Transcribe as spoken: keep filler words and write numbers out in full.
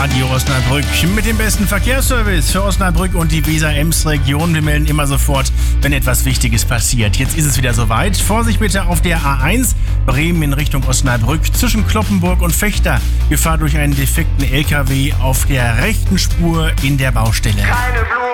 Radio Osnabrück mit dem besten Verkehrsservice für Osnabrück und die Weser-Ems-Region. Wir melden immer sofort, wenn etwas Wichtiges passiert. Jetzt ist es wieder soweit. Vorsicht bitte auf der A eins, Bremen in Richtung Osnabrück, zwischen Kloppenburg und Vechta. Gefahr durch einen defekten L K W auf der rechten Spur in der Baustelle. Keine Blumen.